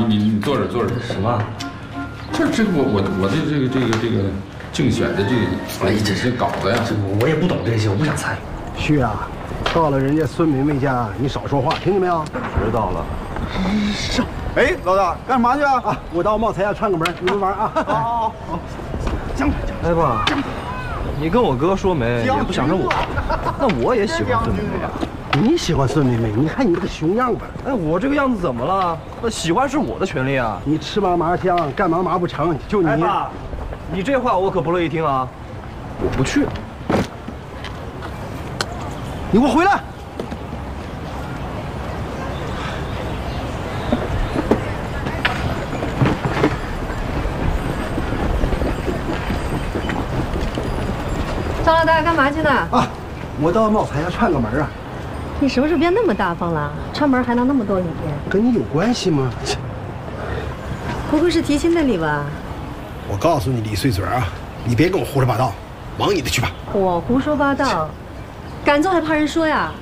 你坐着坐着。 什么？ 这我的这个竞选的这稿子呀， 我也不懂这些，我不想参与。 旭啊，到了人家孙明明家，你少说话，听见没有？ 知道了。 上。哎，老大，干什么去啊？我到茂才家串个门，你们玩啊。好。将来。 哎爸，你跟我哥说没，也不想着我。那我也喜欢孙明明啊。 你喜欢孙明明？你看你这个熊样吧。 哎，我这个样子怎么了？那喜欢是我的权利啊。 你吃嘛麻香，干嘛不成？就你。 哎爸，你这话我可不乐意听啊！我不去。 你给我回来！ 张老大干嘛去呢？ 啊，我到茂才家串个门啊。 你什么时候变那么大方了？串门还能那么多礼？ 跟你有关系吗？ 不会是提亲的礼吧？ 我告诉你，李碎嘴啊，你别跟我胡说八道，忙你的去吧。 我胡说八道，敢做还怕人说呀？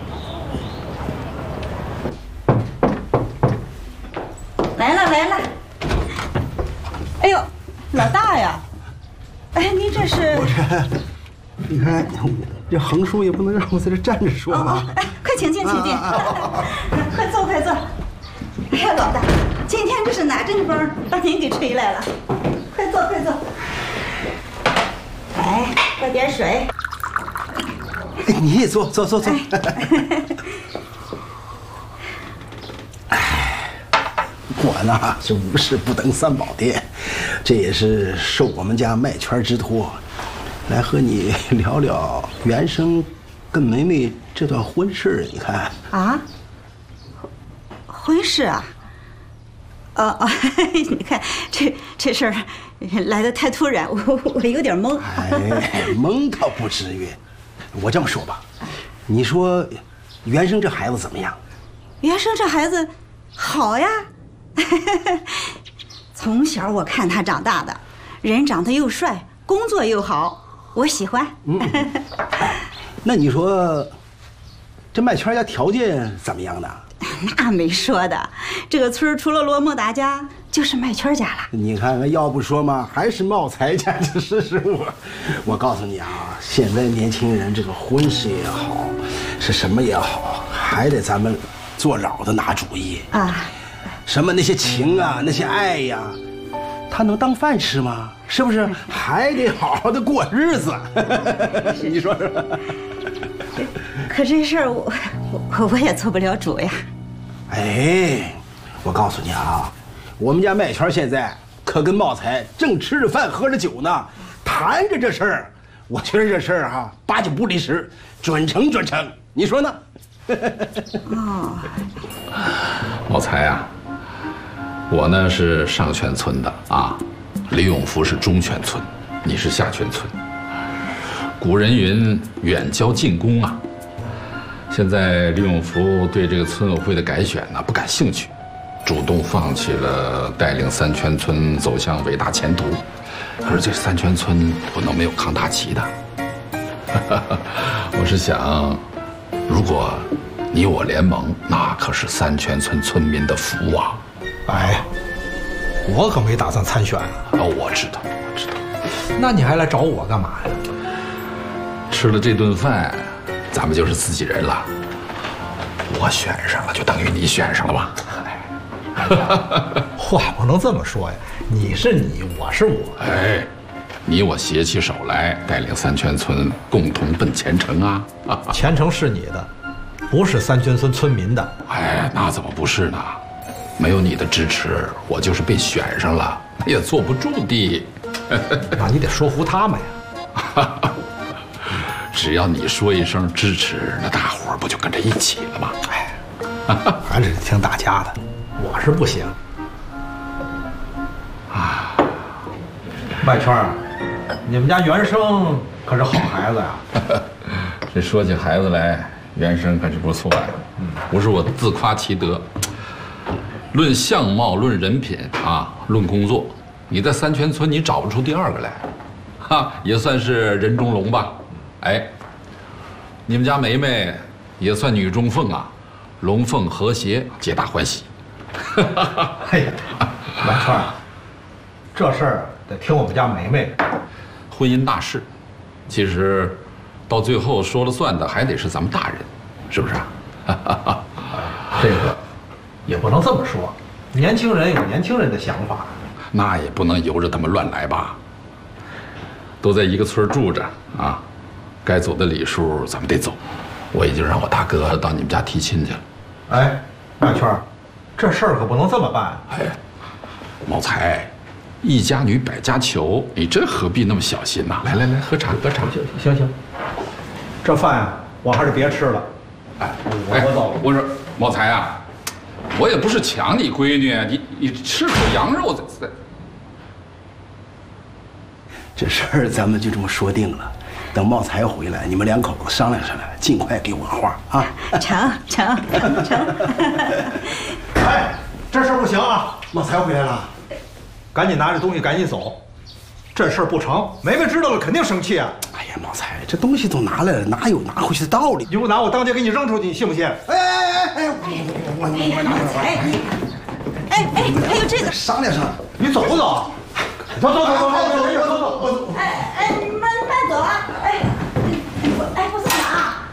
来了！哎呦，老大呀！哎，您这是？ 我这，你看，这横竖也不能让我在这站着说吧？ 哎，快请进，快坐。哎呀，老大，今天这是哪阵风把您给吹来了？快坐。来，喝点水。 哎，你也坐。我呢是无事不登三宝殿，这也是受我们家麦圈之托，来和你聊聊原生跟梅梅这段婚事。你看啊，婚事啊？你看这事儿来得太突然，我有点懵。 哎，懵倒不至于。我这么说吧，你说原生这孩子怎么样？ 原生这孩子好呀。从小我看他长大的，人长得又帅，工作又好，我喜欢。 那你说，这麦圈家条件怎么样呢？ 那没说的，这个村除了罗孟达家，就是麦圈家了。 你看看，要不说嘛，还是茂才家这是我告诉你啊，现在年轻人这个婚事也好，是什么也好，还得咱们做老的拿主意啊。什么那些情啊，那些爱呀，他能当饭吃吗？是不是？还得好好的过日子。你说是吧？ 可这事儿我也做不了主呀。 哎，我告诉你啊，我们家麦圈现在可跟茂才正吃着饭喝着酒呢，谈着这事儿。我觉得这事儿哈，8、9不离10，准成。你说呢？ 哦， 茂才啊。我呢是上泉村的啊，李永福是中泉村，你是下泉村。古人云远交近攻啊。现在李永福对这个村委会的改选呢不感兴趣，主动放弃了带领三泉村走向伟大前途。可是这三泉村不能没有扛大旗的。我是想，如果你我联盟，那可是三泉村村民的福啊。 哎，我可没打算参选啊！ 我知道。 那你还来找我干嘛呀？ 吃了这顿饭，咱们就是自己人了。我选上了，就等于你选上了吧？ 话不能这么说呀，你是你，我是我。 哎，你我携起手来，带领三泉村共同奔前程啊！ 前程是你的，不是三泉村村民的。 哎，那怎么不是呢？没有你的支持，我就是被选上了，也坐不住的。 那你得说服他们呀。 只要你说一声支持，那大伙儿不就跟着一起了吗？ 哎，还是得听大家的，我是不行。啊，麦圈，你们家原生可是好孩子呀。 这说起孩子来，原生可是不错呀。不是我自夸其德。论相貌，论人品啊，论工作，你在三泉村你找不出第二个来，也算是人中龙吧。哎，你们家梅梅也算女中凤啊，龙凤和谐，皆大欢喜。 哎呀，满川啊，这事儿得听我们家梅梅的。 婚姻大事，其实到最后说了算的还得是咱们大人，是不是啊？ 这个也不能这么说，年轻人有年轻人的想法。 那也不能由着他们乱来吧。都在一个村住着啊，该走的礼数咱们得走。我已经让我大哥到你们家提亲去了。 哎，满圈，这事儿可不能这么办。 哎，茂才，一家女百家求，你这何必那么小心呐？来来来，喝茶喝茶。 行，这饭呀，我还是别吃了。 哎， 我走了。 我说茂才啊，我也不是抢你闺女，你吃口羊肉再。 这事儿咱们就这么说定了。等茂才回来，你们两口子商量商量，尽快给我画啊！ 成。 哎，这事儿不行啊！ 茂才回来了， 赶紧拿着东西赶紧走，这事儿不成，梅梅知道了肯定生气啊！ 哎呀，茂才，这东西都拿来了，哪有拿回去的道理？ 你不拿我当街给你扔出去，你信不信？ 我拿回来。 哎，还有这个， 商量商量。 你走不走？走， 你慢走啊！不走啊！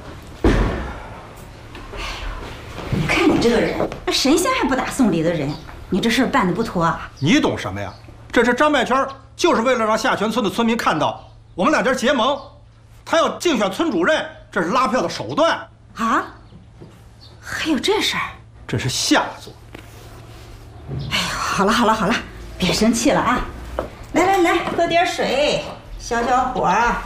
你看你这个人，神仙还不打送礼的人，你这事儿办得不妥啊！ 你懂什么呀？这是张半圈，就是为了让下泉村的村民看到我们两家结盟，他要竞选村主任，这是拉票的手段啊！还有这事儿？ 这是下作。 哎呦，好了，别生气了啊！来，喝点水，消消火啊！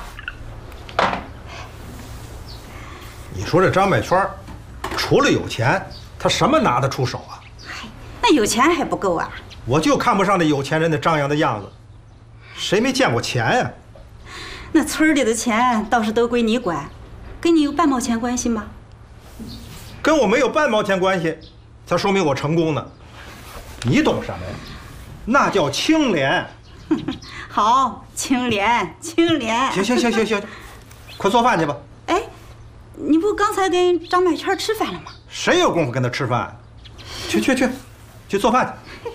你说这张半圈，除了有钱，他什么拿得出手啊？ 那有钱还不够啊？ 我就看不上这有钱人那张扬的样子，谁没见过钱呀？ 那村里的钱倒是都归你管，跟你有半毛钱关系吗？ 跟我没有半毛钱关系，才说明我成功呢。你懂什么呀？那叫清廉。 好，清廉。 行，快做饭去吧。 哎，你不刚才跟张麦圈吃饭了吗？ 谁有功夫跟他吃饭？去做饭去。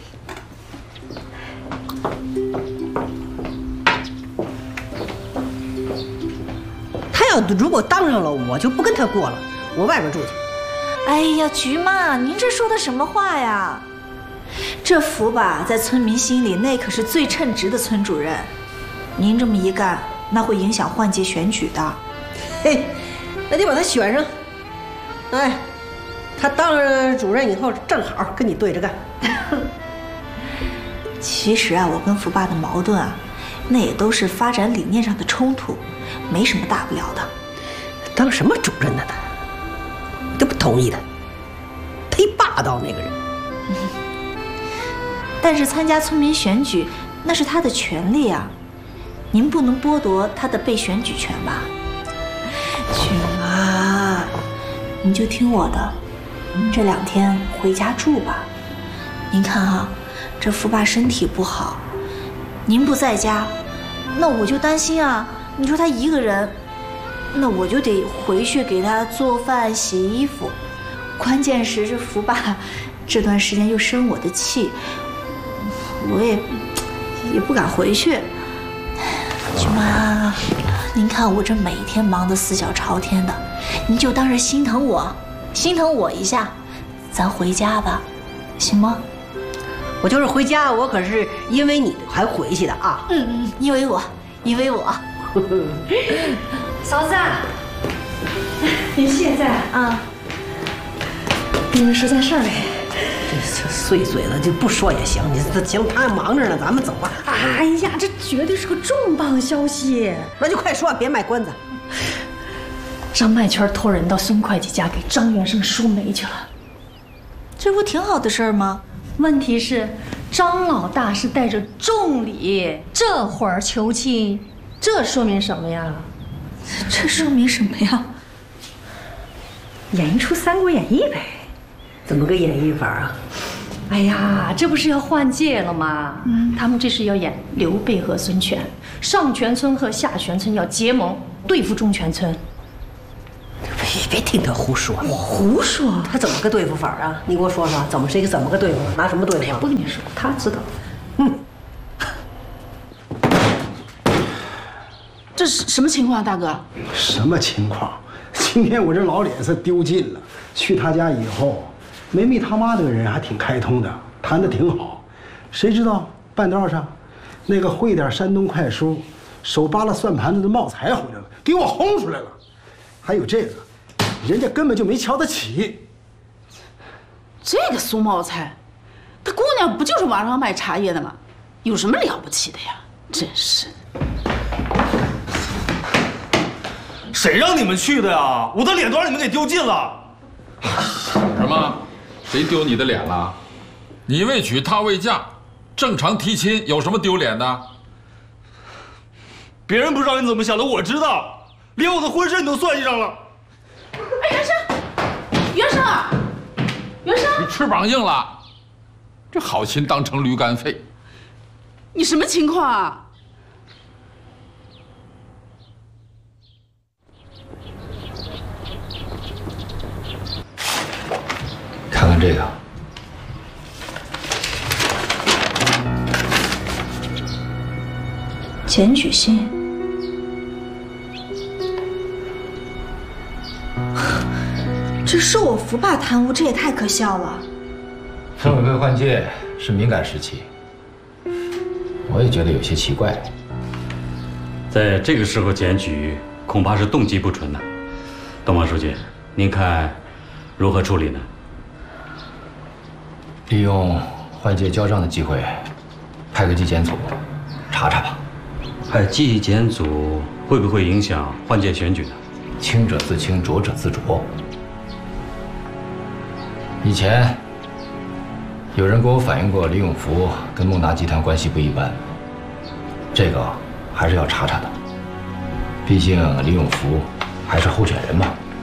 他要如果当上了，我就不跟他过了，我外边住去。 哎呀，菊妈，您这说的什么话呀？这福吧，在村民心里那可是最称职的村主任。您这么一干，那会影响换届选举的。 嘿，那得把他选上。哎，他当了主任以后，正好跟你对着干。 其实啊，我跟福爸的矛盾啊，那也都是发展理念上的冲突，没什么大不了的。 当什么主任呢？他都不同意的，忒霸道那个人。 但是参加村民选举那是他的权利啊，您不能剥夺他的被选举权吧？菊妈，您就听我的，这2天回家住吧。您看啊，这福爸身体不好，您不在家，那我就担心啊。你说他一个人，那我就得回去给他做饭、洗衣服。关键是这福爸这段时间又生我的气。我也不敢回去。菊妈，您看我这每天忙得4脚朝天的，您就当是心疼我一下，咱回家吧，行吗？ 我就是回家，我可是因为你还回去的啊。 因为我。 嫂子，你现在啊，跟你们说件事儿呗。 这碎嘴了就不说也行，你行，他忙着呢，咱们走吧。 哎呀，这绝对是个重磅消息！ 那就快说，别卖关子。 张麦圈托人到孙会计家给张元生说媒去了， 这不挺好的事儿吗？ 问题是张老大是带着重礼，这会儿求亲，这说明什么呀？ 这说明什么呀？ 演一出《三国演义》呗。 怎么个演绎法啊？ 哎呀，这不是要换届了吗？他们这是要演刘备和孙权，上泉村和下泉村要结盟对付中泉村。 刘备别听他胡说。 我胡说？ 他怎么个对付法啊？你给我说说，怎么个对付？拿什么对付？ 不跟你说，他知道。 这是什么情况，大哥？ 什么情况？今天我这老脸色丢尽了。去他家以后，梅梅他妈那个人还挺开通的，谈得挺好。谁知道半道上，那个会点山东快书、手扒拉算盘子的茂才回来了，给我轰出来了。还有这个，人家根本就没瞧得起。 这个苏茂才，他姑娘不就是网上卖茶叶的吗？有什么了不起的呀？真是的。 谁让你们去的呀？我的脸都让你们给丢尽了。 什么？谁丢你的脸了？你未娶她未嫁，正常提亲有什么丢脸的？ 别人不知道你怎么想的，我知道，连我的婚事你都算计上了。 哎，袁生，袁生，袁生， 你翅膀硬了，这好心当成驴肝肺。 你什么情况啊？ 看看这个， 检举信。这是我福爸贪污，这也太可笑了。 村委会换届是敏感时期，我也觉得有些奇怪。 在这个时候检举，恐怕是动机不纯的。东方书记，您看如何处理呢？ 利用换届交账的机会，派个纪检组查查吧。 派纪检组会不会影响换届选举呢？ 清者自清，浊者自浊。以前有人跟我反映过李永福跟孟达集团关系不一般，这个还是要查查的。毕竟李永福还是候选人嘛。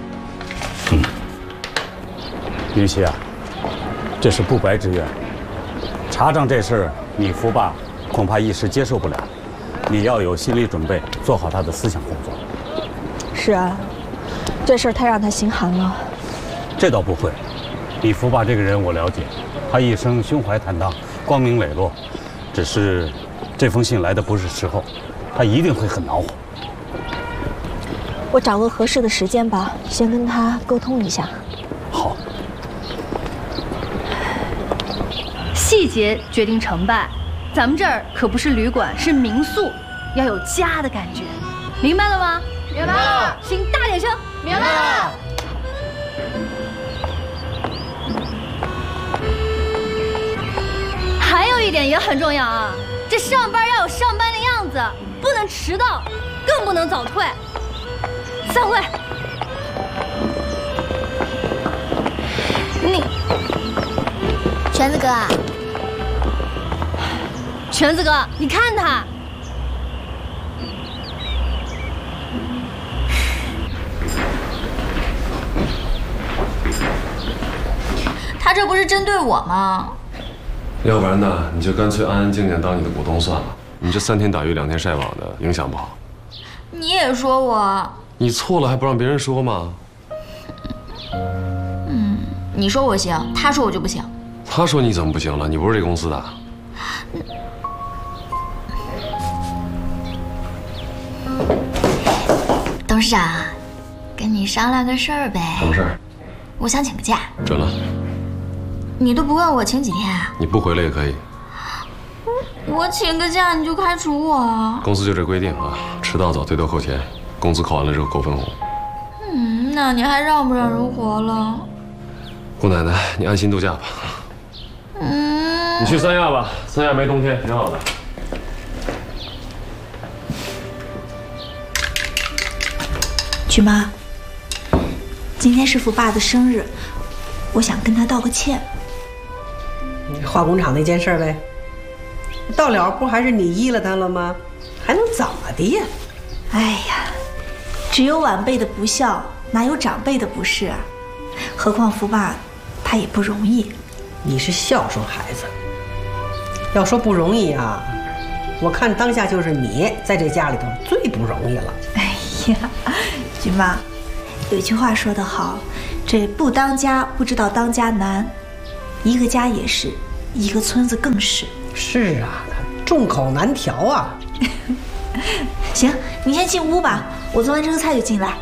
云溪啊，这是不白之冤。查账这事儿，你福爸恐怕一时接受不了，你要有心理准备，做好他的思想工作。 是啊，这事儿太让他心寒了。 这倒不会，你福爸这个人我了解，他一生胸怀坦荡，光明磊落，只是这封信来的不是时候，他一定会很恼火。 我找个合适的时间吧，先跟他沟通一下。 好。 细节决定成败，咱们这儿可不是旅馆，是民宿，要有家的感觉，明白了吗？明白了。请大点声。明白了。还有一点也很重要啊，这上班要有上班的样子，不能迟到，更不能早退。散会。你， 全子哥啊， 全子哥，你看他， 他这不是针对我吗？ 要不然呢，你就干脆安安静静当你的股东算了。你这3天打鱼2天晒网的，影响不好。 你也说我， 你错了还不让别人说吗？ 你说我行，他说我就不行。 他说你怎么不行了？你不是这公司的。 董事长，跟你商量个事儿呗。 什么事儿？ 我想请个假。 准了。 你都不问我请几天啊？ 你不回来也可以。 我请个假你就开除我啊？ 公司就这规定啊，迟到早最多扣钱，工资扣完了之后扣分红。 那你还让不让人活了？ 姑奶奶，你安心度假吧。你去三亚吧，三亚没冬天，挺好的。 菊妈，今天是福爸的生日，我想跟他道个歉。 化工厂那件事呗，到了不还是你依了他了吗？还能怎么的呀？ 哎呀，只有晚辈的不孝，哪有长辈的不是啊？何况福爸他也不容易。 你是孝顺孩子，要说不容易啊，我看当下就是你在这家里头最不容易了。 哎呀，菊妈， 有句话说得好，这不当家不知道当家难，一个家也是，一个村子更是。 是啊，众口难调啊。 行，你先进屋吧，我做完这个菜就进来。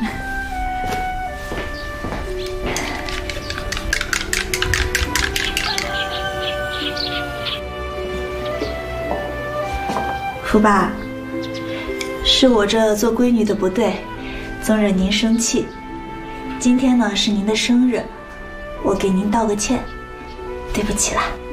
福爸，是我这做闺女的不对，总惹您生气。今天呢是您的生日，我给您道个歉，对不起啦。